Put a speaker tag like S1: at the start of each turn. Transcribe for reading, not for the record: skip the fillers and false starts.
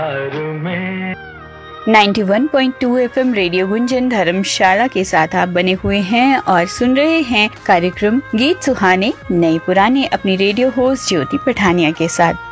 S1: 91.2 FM radio Gunjan धर्मशाला के साथ आप बने हुए हैं और सुन रहे हैं कार्यक्रम गीत सुहाने नए पुराने अपनी रेडियो होस्ट ज्योति पठानिया के साथ।